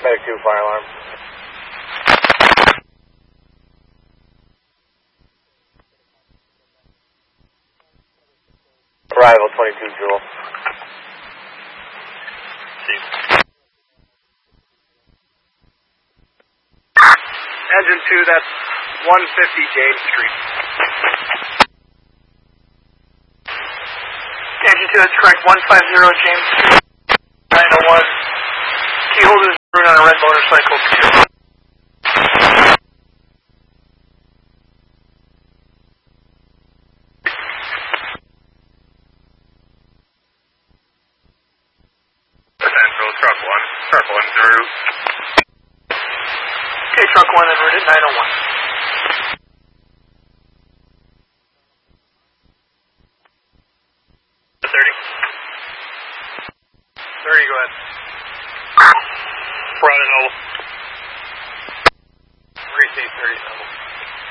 Medic 2, fire alarm. Arrival 22 Joule. Engine 2, that's 150 James Street. Engine 2, that's correct, 150 James Street. 901. Key holder is on a red motorcycle. Central, truck 1. Truck 1's en route. Okay, truck 1 en route at 901. Go ahead. Run it over.